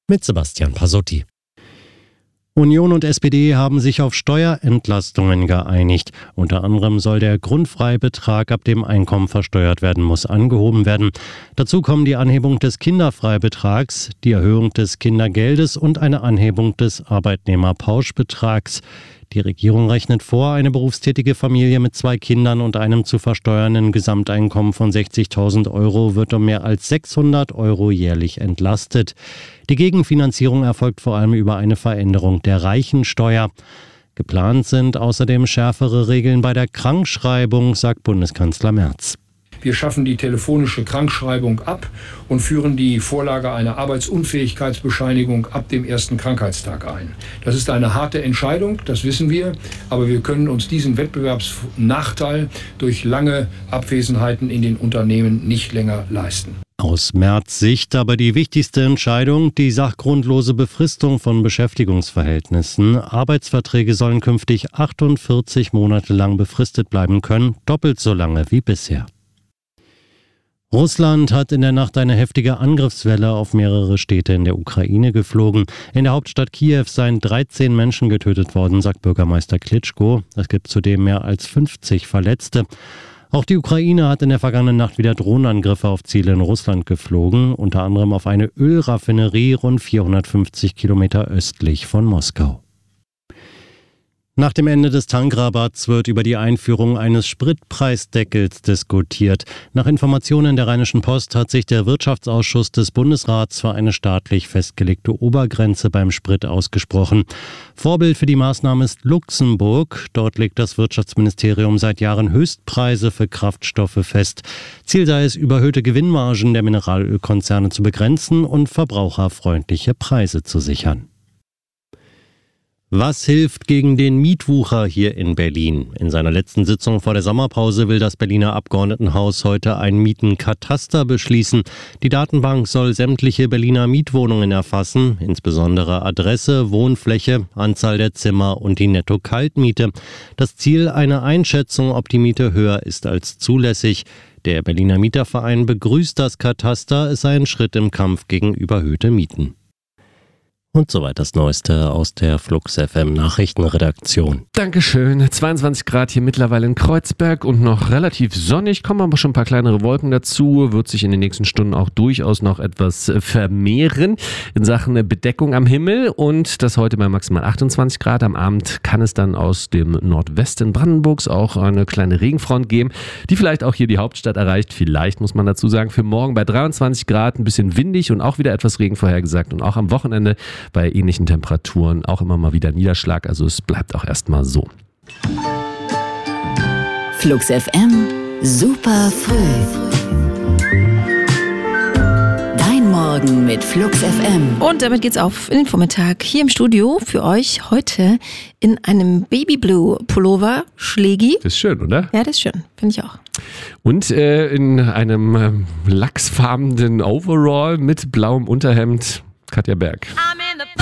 mit Sebastian Pasotti. Union und SPD haben sich auf Steuerentlastungen geeinigt. Unter anderem soll der Grundfreibetrag, ab dem Einkommen versteuert werden muss, angehoben werden. Dazu kommen die Anhebung des Kinderfreibetrags, die Erhöhung des Kindergeldes und eine Anhebung des Arbeitnehmerpauschbetrags. Die Regierung rechnet vor, eine berufstätige Familie mit 2 Kindern und einem zu versteuernden Gesamteinkommen von 60.000 Euro wird um mehr als 600 Euro jährlich entlastet. Die Gegenfinanzierung erfolgt vor allem über eine Veränderung der Reichensteuer. Geplant sind außerdem schärfere Regeln bei der Krankschreibung, sagt Bundeskanzler Merz. Wir schaffen die telefonische Krankschreibung ab und führen die Vorlage einer Arbeitsunfähigkeitsbescheinigung ab dem ersten Krankheitstag ein. Das ist eine harte Entscheidung, das wissen wir, aber wir können uns diesen Wettbewerbsnachteil durch lange Abwesenheiten in den Unternehmen nicht länger leisten. Aus Merz Sicht aber die wichtigste Entscheidung, die sachgrundlose Befristung von Beschäftigungsverhältnissen. Arbeitsverträge sollen künftig 48 Monate lang befristet bleiben können, doppelt so lange wie bisher. Russland hat in der Nacht eine heftige Angriffswelle auf mehrere Städte in der Ukraine geflogen. In der Hauptstadt Kiew seien 13 Menschen getötet worden, sagt Bürgermeister Klitschko. Es gibt zudem mehr als 50 Verletzte. Auch die Ukraine hat in der vergangenen Nacht wieder Drohnenangriffe auf Ziele in Russland geflogen, unter anderem auf eine Ölraffinerie rund 450 Kilometer östlich von Moskau. Nach dem Ende des Tankrabatts wird über die Einführung eines Spritpreisdeckels diskutiert. Nach Informationen der Rheinischen Post hat sich der Wirtschaftsausschuss des Bundesrats für eine staatlich festgelegte Obergrenze beim Sprit ausgesprochen. Vorbild für die Maßnahme ist Luxemburg. Dort legt das Wirtschaftsministerium seit Jahren Höchstpreise für Kraftstoffe fest. Ziel sei es, überhöhte Gewinnmargen der Mineralölkonzerne zu begrenzen und verbraucherfreundliche Preise zu sichern. Was hilft gegen den Mietwucher hier in Berlin? In seiner letzten Sitzung vor der Sommerpause will das Berliner Abgeordnetenhaus heute ein Mietenkataster beschließen. Die Datenbank soll sämtliche Berliner Mietwohnungen erfassen, insbesondere Adresse, Wohnfläche, Anzahl der Zimmer und die Netto-Kaltmiete. Das Ziel eine Einschätzung, ob die Miete höher ist als zulässig. Der Berliner Mieterverein begrüßt das Kataster, es sei ein Schritt im Kampf gegen überhöhte Mieten. Und soweit das Neueste aus der Flux FM Nachrichtenredaktion. Dankeschön. 22 Grad hier mittlerweile in Kreuzberg und noch relativ sonnig. Kommen aber schon ein paar kleinere Wolken dazu. Wird sich in den nächsten Stunden auch durchaus noch etwas vermehren in Sachen Bedeckung am Himmel. Und das heute bei maximal 28 Grad. Am Abend kann es dann aus dem Nordwesten Brandenburgs auch eine kleine Regenfront geben, die vielleicht auch hier die Hauptstadt erreicht. Vielleicht muss man dazu sagen, für morgen bei 23 Grad ein bisschen windig und auch wieder etwas Regen vorhergesagt. Und auch am Wochenende bei ähnlichen Temperaturen auch immer mal wieder Niederschlag, also es bleibt auch erstmal so. Flux FM, super früh. Dein Morgen mit Flux FM. Und damit geht's auf in den Vormittag. Hier im Studio für euch heute in einem Babyblue Pullover, Schlägi. Das ist schön, oder? Ja, das ist schön, finde ich auch. Und in einem lachsfarbenen Overall mit blauem Unterhemd, Katja Berg.